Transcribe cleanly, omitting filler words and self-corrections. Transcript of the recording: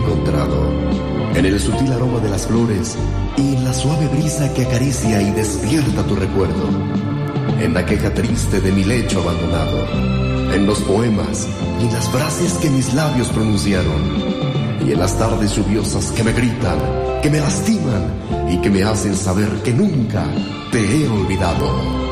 encontrado, en el sutil aroma de las flores y en la suave brisa que acaricia y despierta tu recuerdo, en la queja triste de mi lecho abandonado, en los poemas y en las frases que mis labios pronunciaron, y en las tardes lluviosas que me gritan, que me lastiman y que me hacen saber que nunca te he olvidado.